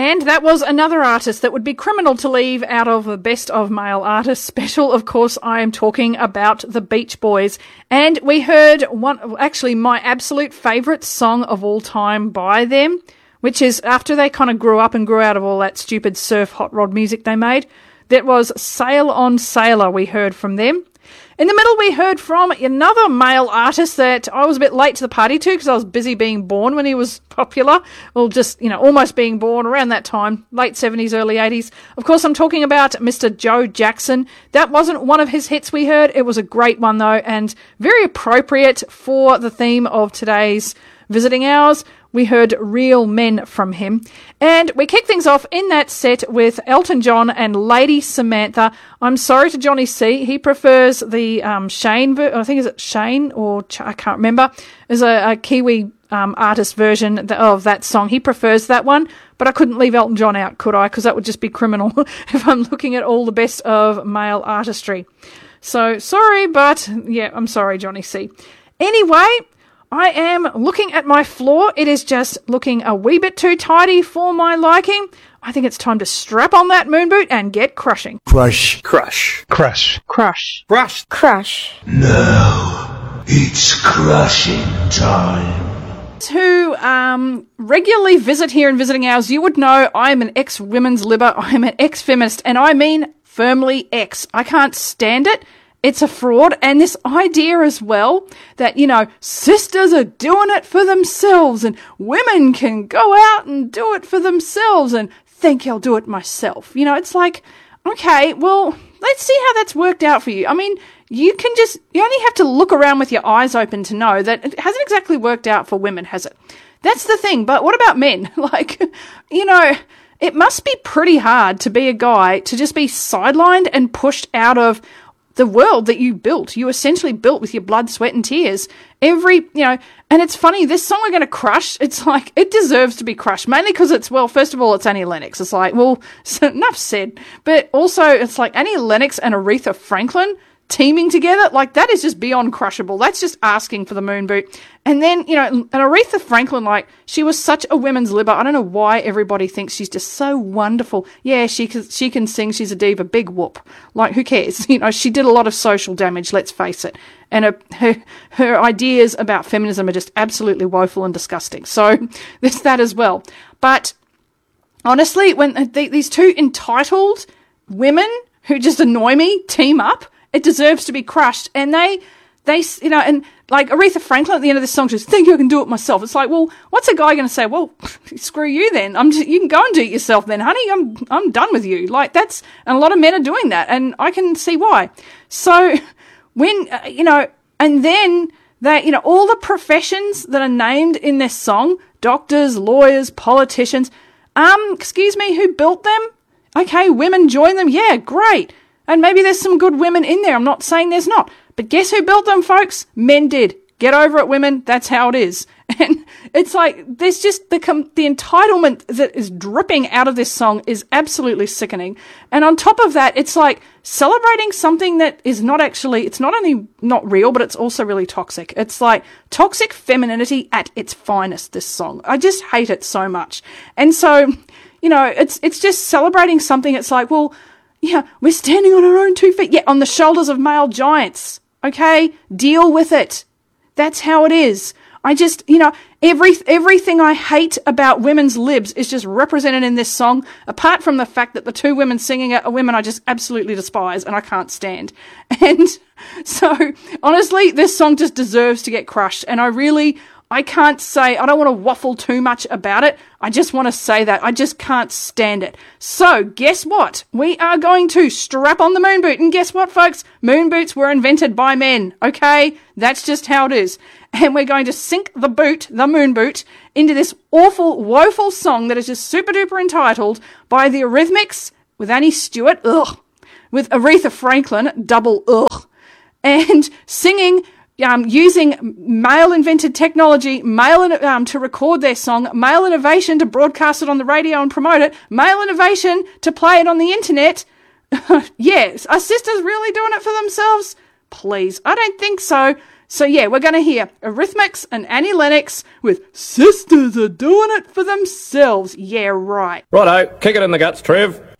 And that was another artist that would be criminal to leave out of the Best of Male Artists special. Of course, I am talking about the Beach Boys. And we heard actually my absolute favourite song of all time by them, which is after they kind of grew up and grew out of all that stupid surf hot rod music they made. That was Sail On Sailor we heard from them. In the middle, we heard from another male artist that I was a bit late to the party to because I was busy being born when he was popular. Well, just, almost being born around that time, late 70s, early 80s. Of course, I'm talking about Mr. Joe Jackson. That wasn't one of his hits we heard. It was a great one, though, and very appropriate for the theme of today's visiting hours. We heard Real Men from him. And we kick things off in that set with Elton John and Lady Samantha. I'm sorry to Johnny C. He prefers the Shane, I think is it Shane or I can't remember, is a Kiwi artist version of that song. He prefers that one, but I couldn't leave Elton John out, could I? Because that would just be criminal if I'm looking at all the best of male artistry. So sorry, but yeah, I'm sorry, Johnny C. Anyway, I am looking at my floor. It is just looking a wee bit too tidy for my liking. I think it's time to strap on that moon boot and get crushing. Crush. Crush. Crush. Crush. Crush. Crush. Now it's crushing time. Who regularly visit here in Visiting Hours, you would know I am an ex-women's libber, I am an ex-feminist, and I mean firmly ex. I can't stand it. It's a fraud, and this idea as well that, sisters are doing it for themselves and women can go out and do it for themselves and think I'll do it myself. It's like, okay, well, let's see how that's worked out for you. I mean, you only have to look around with your eyes open to know that it hasn't exactly worked out for women, has it? That's the thing, but what about men? It must be pretty hard to be a guy to just be sidelined and pushed out of the world that you built. You essentially built with your blood, sweat and tears. And it's funny, this song we're going to crush, it's like, it deserves to be crushed, mainly because first of all, it's Annie Lennox. It's like, well, enough said. But also, it's like Annie Lennox and Aretha Franklin teaming together, like, that is just beyond crushable. That's just asking for the moon boot. And then, and Aretha Franklin, like, she was such a women's libber. I don't know why everybody thinks she's just so wonderful. Yeah, she can sing, she's a diva, big whoop. Like, who cares? She did a lot of social damage, let's face it. And her ideas about feminism are just absolutely woeful and disgusting. So, there's that as well. But, honestly, when these two entitled women who just annoy me team up, it deserves to be crushed. And they, and like Aretha Franklin at the end of this song says, think I can do it myself. It's like, well, what's a guy going to say? Well, screw you then. You can go and do it yourself then, honey. I'm done with you. Like, and a lot of men are doing that, and I can see why. So when, and then that, all the professions that are named in this song, doctors, lawyers, politicians, excuse me, who built them? Okay, women join them. Yeah, great. And maybe there's some good women in there. I'm not saying there's not. But guess who built them, folks? Men did. Get over it, women. That's how it is. And it's like, there's just the entitlement that is dripping out of this song is absolutely sickening. And on top of that, it's like celebrating something that is not actually, it's not only not real, but it's also really toxic. It's like toxic femininity at its finest, this song. I just hate it so much. And so, it's just celebrating something. It's like, well, yeah, we're standing on our own 2 feet. Yeah, on the shoulders of male giants. Okay? Deal with it. That's how it is. I just, everything I hate about women's libs is just represented in this song, apart from the fact that the two women singing it are women I just absolutely despise and I can't stand. And so, honestly, this song just deserves to get crushed. And I can't say, I don't want to waffle too much about it. I just want to say that. I just can't stand it. So, guess what? We are going to strap on the moon boot. And guess what, folks? Moon boots were invented by men. Okay? That's just how it is. And we're going to sink the moon boot, into this awful, woeful song that is just super duper entitled by the Eurythmics with Annie Stewart, ugh, with Aretha Franklin, double ugh, and singing using male-invented technology, to record their song, male innovation to broadcast it on the radio and promote it, male innovation to play it on the internet. Yes, are sisters really doing it for themselves? Please, I don't think so. So yeah, we're going to hear Eurythmics and Annie Lennox with Sisters Are Doing It For Themselves. Yeah, right. Righto, kick it in the guts, Trev.